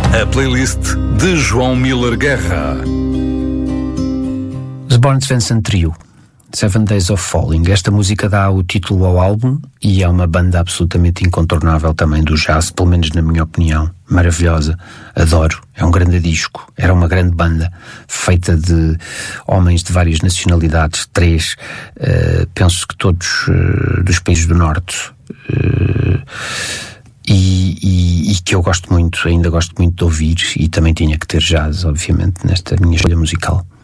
A playlist de João Miller Guerra. The Barnes Vincent Trio, 7 Days of Falling. Esta música dá o título ao álbum e é uma banda absolutamente incontornável também do jazz, pelo menos na minha opinião. Maravilhosa, adoro, é um grande disco. Era uma grande banda feita de homens de várias nacionalidades, três, penso que todos dos países do norte, e que eu gosto muito, ainda gosto muito de ouvir, e também tinha que ter jazz, obviamente, nesta minha escolha musical.